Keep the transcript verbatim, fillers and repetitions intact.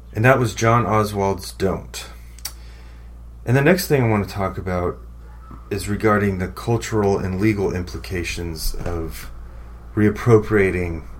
And that was John Oswald's Don't. And the next thing I want to talk about is regarding the cultural and legal implications of reappropriating